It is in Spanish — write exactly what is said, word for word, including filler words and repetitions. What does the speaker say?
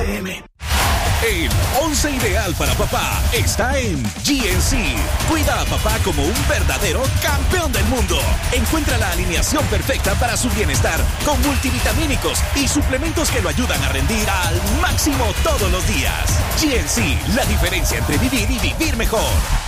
M. El once ideal para papá está en G N C. Cuida a papá como un verdadero campeón del mundo. Encuentra la alineación perfecta para su bienestar con multivitamínicos y suplementos que lo ayudan a rendir al máximo todos los días. G N C, la diferencia entre vivir y vivir mejor.